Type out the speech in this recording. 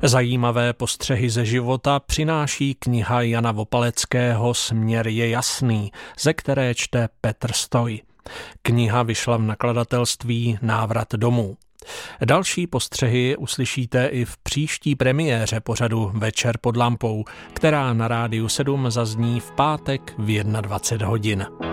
Zajímavé postřehy ze života přináší kniha Jana Vopaleckého Směr je jasný, ze které čte Petr Stoj. Kniha vyšla v nakladatelství Návrat domů. Další postřehy uslyšíte i v příští premiéře pořadu Večer pod lampou, která na Rádiu 7 zazní v pátek v 21 hodin.